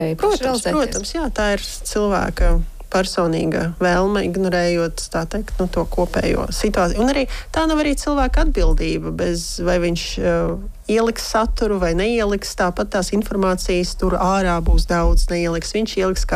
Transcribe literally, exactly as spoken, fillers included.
Protams, protams, jā, tā ir cilvēka personīga vēlme, ignorējot tā teikt, nu, to kopējo situāciju. Un arī tā nav arī cilvēka atbildība, bez vai viņš uh, ieliks saturu vai neieliks, tāpat tās informācijas tur ārā būs daudz, neieliks. Viņš ieliks kā